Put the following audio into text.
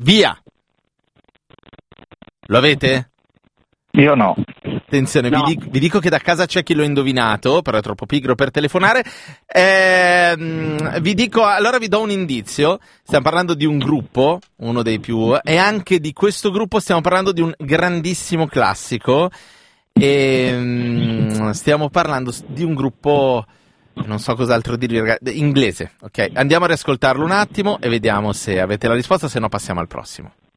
Via! Lo avete? Io no. Attenzione, No. vi dico che da casa c'è chi l'ho indovinato, però è troppo pigro per telefonare. Vi dico, allora vi do un indizio. Stiamo parlando di un gruppo, uno dei più, e anche di questo gruppo stiamo parlando di un grandissimo classico. E stiamo parlando di un gruppo, non so cos'altro dirvi, ragazzi, inglese. Ok, andiamo a riascoltarlo un attimo e vediamo se avete la risposta, se no passiamo al prossimo.